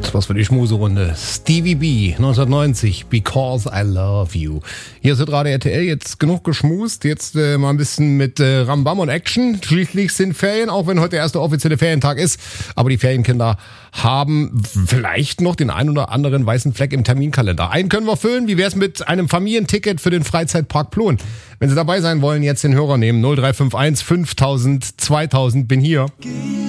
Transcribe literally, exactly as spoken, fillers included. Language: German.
Und was für die Schmuserunde. Stevie B, neunzehnhundertneunzig, Because I Love You. Hier ist gerade R T L, jetzt genug geschmust, jetzt äh, mal ein bisschen mit äh, Rambam und Action. Schließlich sind Ferien, auch wenn heute der erste offizielle Ferientag ist. Aber die Ferienkinder haben vielleicht noch den ein oder anderen weißen Fleck im Terminkalender. Einen können wir füllen. Wie wär's mit einem Familienticket für den Freizeitpark Plon? Wenn Sie dabei sein wollen, jetzt den Hörer nehmen. null drei fünf eins fünftausend zweitausend, bin hier.